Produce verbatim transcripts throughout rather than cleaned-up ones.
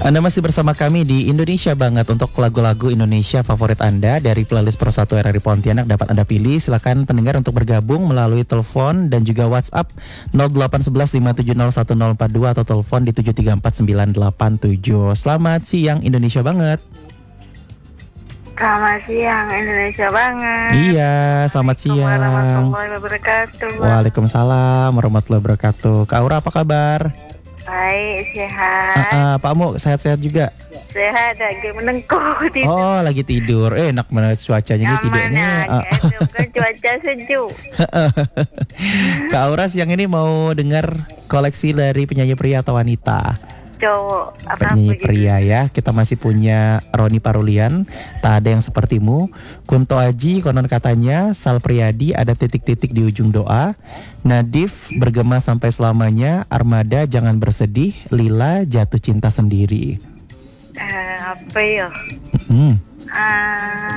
Anda masih bersama kami di Indonesia Banget. Untuk lagu-lagu Indonesia favorit Anda dari playlist Pro satu R R I Pontianak dapat Anda pilih. Silakan pendengar untuk bergabung melalui telepon dan juga WhatsApp nol delapan satu satu lima tujuh nol satu nol empat dua atau telepon di tujuh tiga empat sembilan delapan tujuh. Selamat siang Indonesia Banget. Selamat siang Indonesia Banget. Iya, selamat siang. Warahmatullahi wabarakatuh. Waalaikumsalam warahmatullahi wabarakatuh. Kak Aura apa kabar? Baik, sehat. Uh, uh, Pak Mu sehat-sehat juga? Sehat, lagi menengkuh tidur. Oh, lagi tidur. Eh, enak banget cuacanya ini tidurnya. Uh, uh. Kan cuaca sejuk. Kak Aura siang ini mau dengar koleksi dari penyanyi pria atau wanita? Cowok. Apa Penyanyi gitu? pria ya. Kita masih punya Roni Parulian, Tak Ada Yang Sepertimu, Kunto Aji, Konon Katanya, Sal Priadi, Ada Titik-Titik di Ujung Doa, Nadif, Bergema Sampai Selamanya, Armada, Jangan Bersedih, Lila, Jatuh Cinta Sendiri. Uh, apa ya? Hmm. Uh,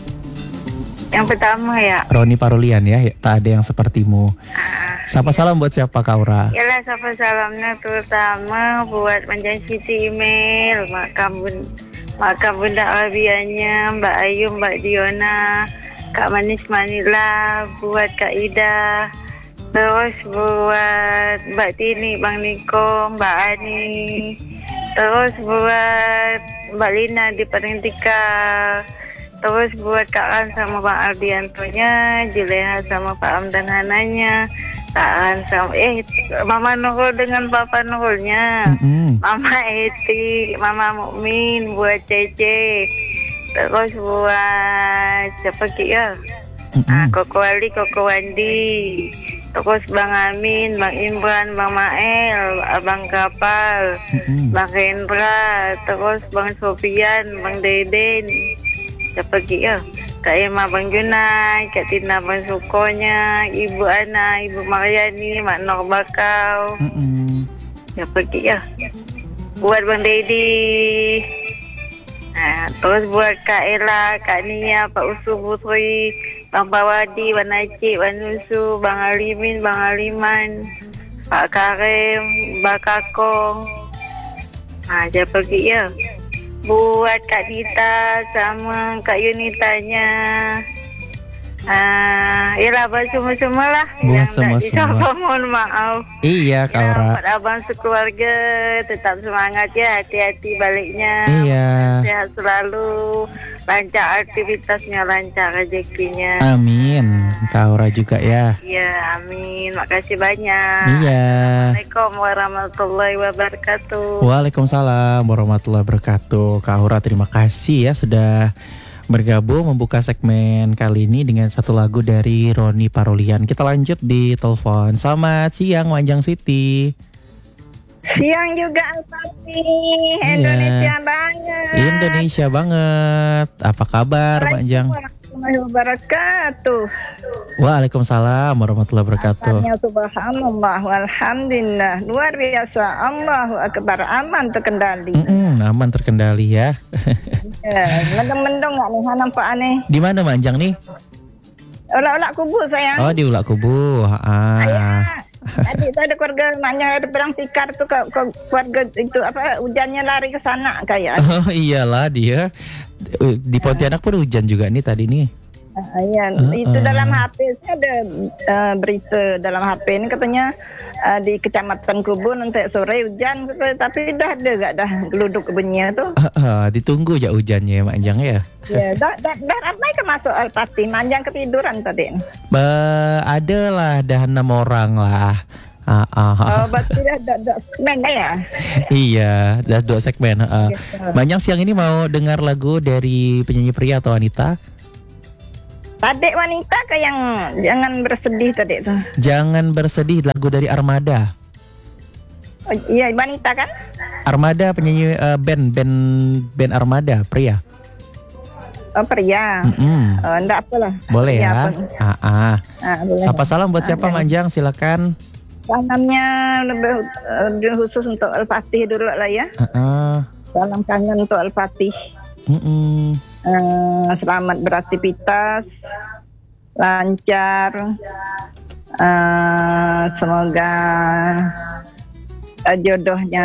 yang pertama ya. Roni Parulian ya, Tak Ada Yang Sepertimu. Uh, Sapa salam buat siapa Kak Aura? Yalah, sapa salamnya terutama buat Manjan Siti Email, makam bun, makam bunda Abianya, Mbak Ayu, Mbak Diona, Kak Manis Manila, buat Kak Ida, terus buat Mbak Tini, Bang Niko, Mbak Ani, terus buat Mbak Lina di Perintika, terus buat Kak An sama Bang Ardiantonya, Juleha sama Pak Am dan Hananya, Taan sama eh Mama Nurul dengan Papa Nurulnya, mm-hmm. Mama Eti, Mama Mukmin, buat Cece, terus buat siapa ki ya? Mm-hmm. Ah, Koko Ali, Koko Wandi, terus Bang Amin, Bang Imran, Bang Mael, Abang Kapal, mm-hmm. Bang Rendra, terus Bang Sofian, Bang Deden, siapa ki ya? Kak Emma, Bang Junai, Kak Tina, Bang Sukonya, Ibu Ana, Ibu Mariani, Mak Nur Bakau. Mm-mm. Ya pergi ya. Buat Bang Dedi. Nah, terus buat Kak Ella, Kak Nia, Pak Usu Putri, Bang Pawadi, Bang Acik, Bang Nusu, Bang Alimin, Bang Aliman, Pak Karim, Bang Kakong. Nah, dia pergi ya. Buat Kak Nita sama Kak Yunitanya. Ah, yalah buat semua-semua lah. Buat semua-semua. Mohon maaf. Iya Kak Aura. Ya, buat abang sekeluarga tetap semangat ya, hati-hati baliknya. Iya. Sehat selalu, lancar aktivitasnya, lancar rezekinya. Amin. Kak Aura juga ya. Iya, amin. Makasih banyak. Iya. Assalamualaikum warahmatullahi wabarakatuh. Waalaikumsalam warahmatullahi wabarakatuh. Kak Aura terima kasih ya sudah bergabung membuka segmen kali ini dengan satu lagu dari Roni Parulian. Kita lanjut di telepon. Selamat siang Manjang Siti. Siang juga Alfati. Iya. Indonesia banget. Indonesia banget. Apa kabar Manjang? Warahmatullahi wabarakatuh. Waalaikumsalam warahmatullahi wabarakatuh. Alhamdulillah, subhanallah, alhamdulillah, luar biasa. Allahu akbar, aman terkendali. Mm-mm, aman terkendali ya. Ya, mendung-mendung nggak nih nampak aneh. Di mana Manjang nih? Ulak-ulak kubur sayang. Oh di Ulak Kubu. Ah. Ayah. Tadi itu ada keluarga maknya ada perang tikar tuh ke, ke keluarga itu apa hujannya lari ke sana kayak. Oh iyalah dia di Pontianak pun hujan juga nih tadi nih. Uh, iya, uh, itu uh. dalam H P saya ada uh, berita dalam H P ini katanya uh, di Kecamatan Kubu nanti sore hujan, tapi dah ada gak dah geluduk bunyinya tuh. Uh, uh, ditunggu ya hujannya ya Manjang ya. Ya, dah dah dah ramai ke masuk pasti Manjang ketiduran tadi. Ba, ada lah dah enam orang lah. Ah, ah, ah. Oh, berarti dah dah dah segmen ya. Iya, dah dua segmen. Uh. Manjang siang ini mau dengar lagu dari penyanyi pria atau wanita? Adik wanita ke yang Jangan Bersedih tadi tuh. Jangan Bersedih, lagu dari Armada. Oh, iya wanita kan? Armada penyanyi uh, band band band Armada pria. Oh pria. Mm-mm. Oh, enggak apalah. Boleh ya. Ah, ah. Ah, boleh. Sapa salam buat siapa ah, Manjang, silakan. Salamnya lebih, lebih khusus untuk Al-Fatih dulu lah ya. Uh-uh. Salam kangen untuk Al-Fatih. Uh-uh. Uh, selamat beraktivitas, lancar, uh, semoga uh, jodohnya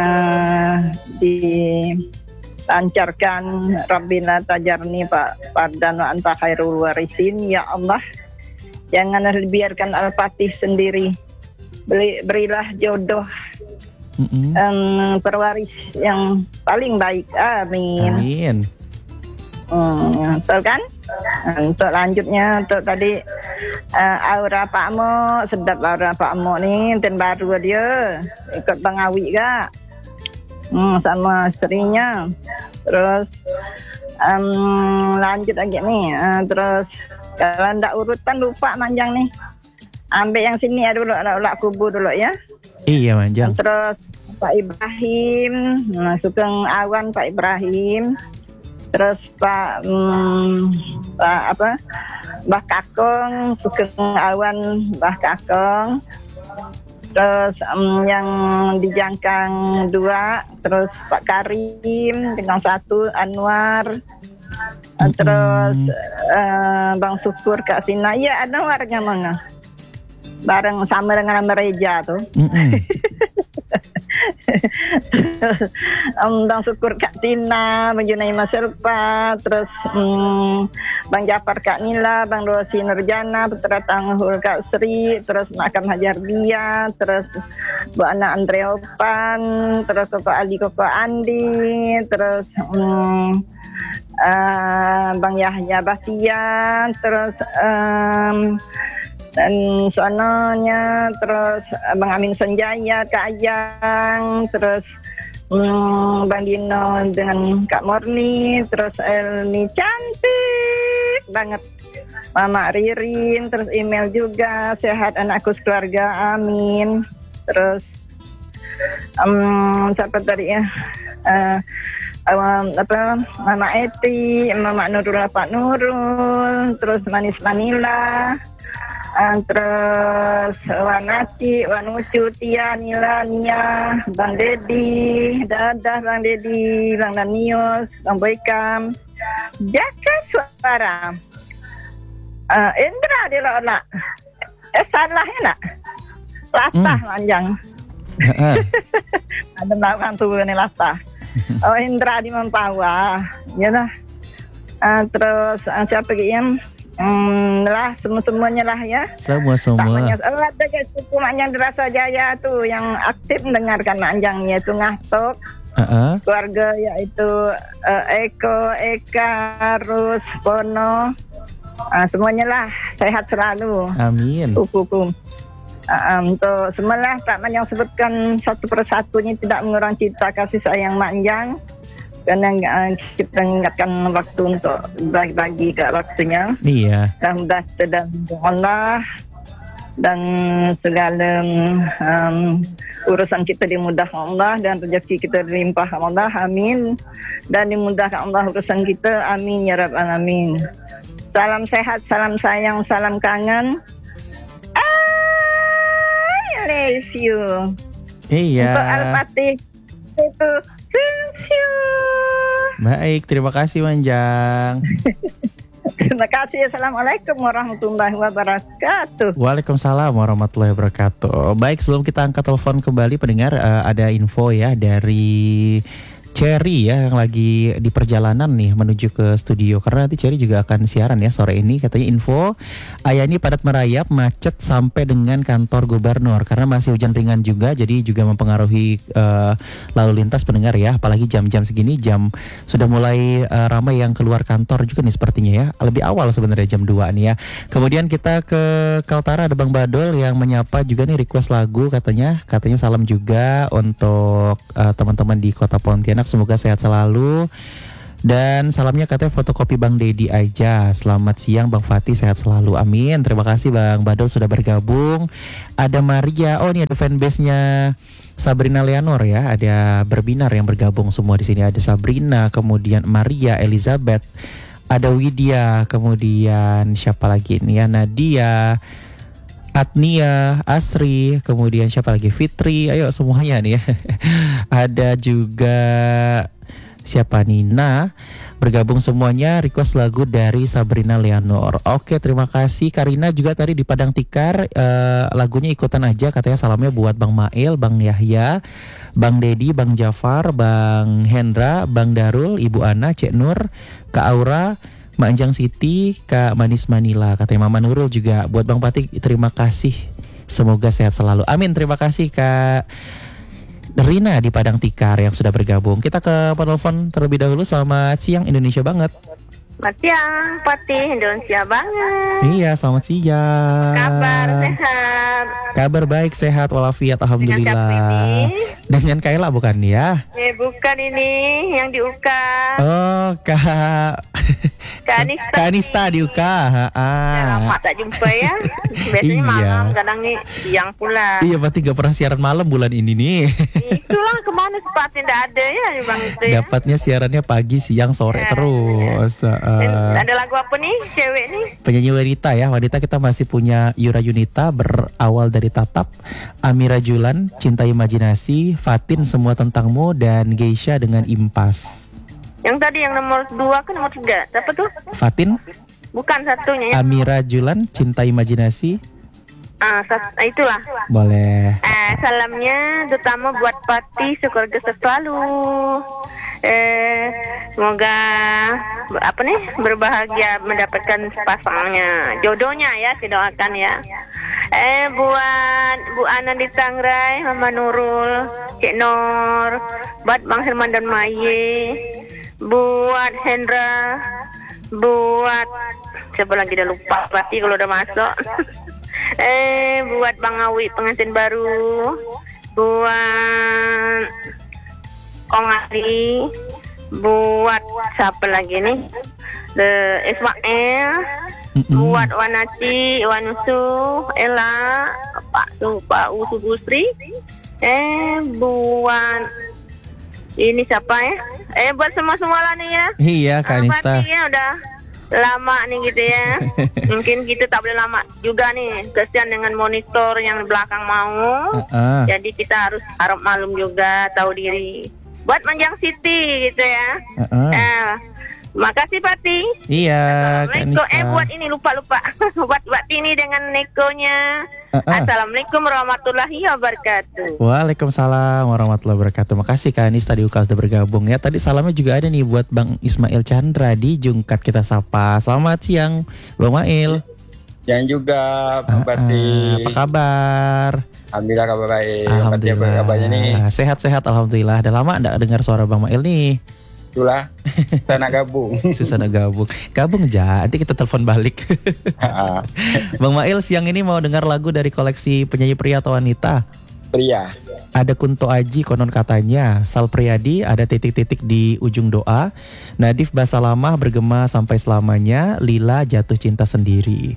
dilancarkan. Rabbina tajarni Pak Fardan wa anta khairul warisin. Ya Allah, jangan biarkan Al-Fatih sendiri. Beri, berilah jodoh Mm-mm. um, perwaris yang paling baik. Amin. Amin. Hmm, betul kan? Untuk lanjutnya, untuk tadi uh, aura Pak Mo, sedap aura Pak Mo nih, dan baru dia ikut Bang Awi gak? Hmm, sama istrinya. Terus um, lanjut lagi nih, uh, terus kalau ndak urutan lupa manjang nih. Ambil yang sini ya dulu, ulak kubur dulu ya. Iya Manjang. Terus Pak Ibrahim, nah, Sugeng Awan Pak Ibrahim. Terus Pak hmm, Pak apa? Mbah Kakong, Sugeng Awan Mbah Kakong. Terus um, yang di Jangkang dua, terus Pak Karim dengan satu Anwar. Mm-hmm. Terus uh, Bang Syukur Kak Sina. Iya, Anwarnya mana? Bareng sama dengan Mereja tuh. Mm-hmm. um, Bang Syukur Kak Tina, Bang Junai Mas Serpa, terus um, Bang Jafar Kak Nila, Bang Rosi Nurjana, Putra Tanghul Kak Sri, terus Makam Hajar Dia, terus Bu Ana Andreopan, terus Koko Ali Koko Andi, terus um, uh, Bang Yahya Bastian, terus um, dan sononya, terus Bang Amin Senjaya, Kak Ajang, terus hmm, Bang Dino dengan Kak Morni, terus Elmi cantik banget, Mama Ririn, terus email juga, sehat anakku sekeluarga, amin. Terus um, siapa tadi ya, uh, um, apa Mama Eti, Mama Nurul Pak Nurul, terus Manis Manila. Uh, terus Wanaci, Wanucu, Tia, Nila, Nia, Bang Dedi, Dadah Bang Dedi, Bang Danius, Bang Boykam, Jaka Suara, uh, Indra di Lola, eh salah ya nak, Latah hmm. Manjang, ada belakang tuh ini Latah, oh Indra di Mempawah, ya dah, uh, terus uh, siapa yang Hmm, lah semua-semuanya lah ya. Semua-semua. Oh, ada guys suku Manjang Derasa Jaya tuh yang aktif mendengarkan Manjangnya itu Ngahtok. Uh-uh. Keluarga yaitu uh, Eko, Eka, Rus, Pono. Uh, semuanya lah sehat selalu. Amin. Hukum. Uh, untuk semualah tak Manjang sebutkan satu persatunya tidak mengurangi cita kasih sayang Manjang. Karena uh, kita ingatkan waktu untuk bagi-bagi ke waktunya. Iya. Dan mudah sedang Allah dan segala um, urusan kita dimudahkan Allah dan rezeki kita dilimpahkan Allah, amin. Dan dimudahkan Allah urusan kita, amin ya rabbal alamin. Salam sehat, salam sayang, salam kangen. I love you. Iya. Untuk Al-Fatih itu thank you. Baik, terima kasih Manjang. Terima kasih. Assalamualaikum warahmatullahi wabarakatuh. Waalaikumsalam warahmatullahi wabarakatuh. Baik, sebelum kita angkat telepon kembali pendengar, uh, ada info ya dari Cherry ya yang lagi di perjalanan nih menuju ke studio karena nanti Cherry juga akan siaran ya sore ini. Katanya info Ayani padat merayap macet sampai dengan kantor gubernur karena masih hujan ringan juga, jadi juga mempengaruhi uh, lalu lintas pendengar ya, apalagi jam-jam segini, jam sudah mulai uh, ramai yang keluar kantor juga nih sepertinya ya, lebih awal sebenarnya jam dua nih ya. Kemudian kita ke Kaltara, ada Bang Badol yang menyapa juga nih, request lagu katanya, katanya salam juga untuk uh, teman-teman di Kota Pontianak, semoga sehat selalu. Dan salamnya katanya fotokopi Bang Dedi aja. Selamat siang Bang Fatih, sehat selalu, amin. Terima kasih Bang Badol sudah bergabung. Ada Maria, oh ini ada fanbase-nya Sabrina Leonor ya, ada berbinar yang bergabung semua di sini. Ada Sabrina, kemudian Maria, Elizabeth, ada Widya, kemudian siapa lagi ini ya, Nadia, Atnia, Asri, kemudian siapa lagi, Fitri, ayo semuanya nih ya. Ada juga siapa Nina. Bergabung semuanya, request lagu dari Sabrina Leonor. Oke, terima kasih. Karina juga tadi di Padang Tikar, eh, lagunya ikutan aja, katanya salamnya buat Bang Mail, Bang Yahya, Bang Dedi, Bang Jafar, Bang Hendra, Bang Darul, Ibu Ana, Cek Nur, Kak Aura, Mak Anjang Siti, Kak Manis Manila. Katanya Mama Nurul juga buat Bang Patik, terima kasih. Semoga sehat selalu. Amin, terima kasih Kak Rina di Padang Tikar yang sudah bergabung. Kita ke penelpon terlebih dahulu. Selamat siang Indonesia banget. Selamat siang, Patih Indonesia banget. Iya, selamat siang. Kabar sehat. Kabar baik, sehat walafiat, alhamdulillah. Dengan siapa ini? Dengan Kaila bukan ya? Eh, bukan ini yang di U K A. Oh, Kak Kak Anista. Kak Anista di U K A. Ah. Lama tak jumpa ya. Biasanya Iya. malam, kadang nih siang pula. Iya, berarti gak pernah siaran malam bulan ini nih. Itulah kemana sepatnya tidak ada ya Bang itu ya. Dapatnya siarannya pagi, siang, sore Ya, terus. Dan Uh, ada lagu apa nih cewek nih? penyanyi wanita ya, wanita kita masih punya Yura Yunita, berawal dari Tatap, Amira Julan, Cinta Imajinasi, Fatin Semua Tentangmu, dan Geisha dengan Impas. Yang tadi yang nomor dua ke nomor tiga, siapa tuh? Fatin, Bukan satunya ya. Amira Julan, Cinta Imajinasi. Ah, sat- ah, itulah. Boleh. Eh, salamnya terutama buat Pati sekeluarga selalu. Eh, semoga ber- apa nih berbahagia mendapatkan pasangnya, jodohnya ya, saya doakan ya. Eh, buat Bu Ana di Tangrai, Mama Nurul, Cik Nur, buat Bang Herman dan Maye, buat Hendra, buat siapa lagi dah lupa pasti kalau udah masuk. Eh, buat Bang Awi pengantin baru, buat Kong Ali, buat siapa lagi nih? The Ismail, Mm-mm. buat Wanaci, Wanusu, Ella, Pak Su, Pak Usu Busri, eh buat ini siapa ya? Eh buat semua-semua lah nih ya. Iya, Kak Ah, Anista. berarti ya udah lama nih gitu ya. Mungkin kita tak boleh lama juga nih. Kesian dengan monitor yang di belakang mau. Uh-uh. Jadi kita harus harap malum juga, tahu diri. Buat Manjang City gitu ya. Uh-uh. Eh, makasih Pati. Iya, Kak Assalamualaikum. Anista. Eh buat ini lupa-lupa. buat buat ini dengan Nekonya. Uh-uh. Assalamualaikum warahmatullahi wabarakatuh. Waalaikumsalam warahmatullahi wabarakatuh. Makasih Kak Anis tadi U K A sudah bergabung ya. Tadi salamnya juga ada nih buat Bang Ismail Chandra di Jungkat, kita sapa. Selamat siang Bang Mail. Yang juga Bang Ah, Pati. ah, apa kabar? Alhamdulillah kabar baik. Bang Pati apa kabarnya nih? Sehat-sehat alhamdulillah. Udah lama enggak dengar suara Bang Mail nih. Itulah saya nak gabung. Susah nak gabung. Gabung aja, nanti kita telepon balik. Bang Mail siang ini mau dengar lagu dari koleksi penyanyi pria atau wanita? Pria. Ada Kunto Aji konon katanya, Sal Priadi ada titik-titik di ujung doa, Nadif Basalamah bergema sampai selamanya, Lila jatuh cinta sendiri.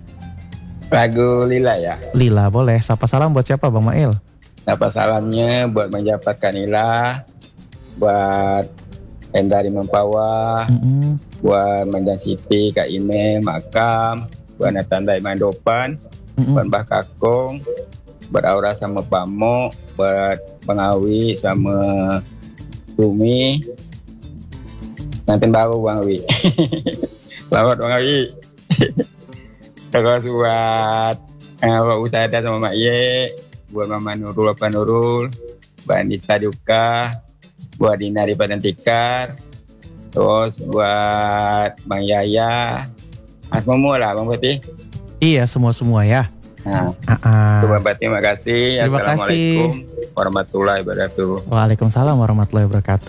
Lagu Lila ya. Lila boleh, sapa salam buat siapa Bang Mail? Apa salamnya buat menjabat Kanila, buat Endari Mempawa, Mm-mm. buat Manjang Siti, Kak Ime, Makam, buat Natanda Iman Dopan, Mm-mm. buat Mbak Kakong, buat Aura sama Pamo, buat Bang Awi sama Tumi, Nantin baru Bang Awi. Selamat Bang Awi. Terus buat eh, buat Usada sama Mak Ye, buat Mama Nurul apa Nurul, buat Anissa Duka, buat Dina di Padang Tikar, terus buat Bang Yaya, ah, semua lah Bang Pati. Iya semua-semua ya. Nah, Ah-ah. itu Bang Pati, terima kasih. Terima kasih. Assalamualaikum warahmatullahi wabarakatuh. Waalaikumsalam warahmatullahi wabarakatuh.